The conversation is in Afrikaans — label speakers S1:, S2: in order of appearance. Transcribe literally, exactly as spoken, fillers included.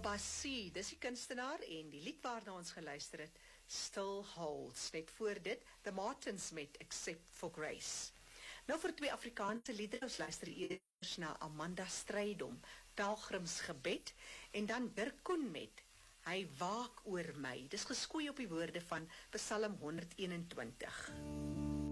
S1: Babasi, dis die kunstenaar en die lied waarna ons geluister het, Still Holds. Net voor dit, The Martins met Except for Grace. Nou vir twee Afrikaanse liedere, ons luister eers na Amanda Strydom, Pelgrims Gebed, en dan Dirk Koen met Hy waak oor my. Dis geskoei op die woorde van Psalm honderd eenentwintig.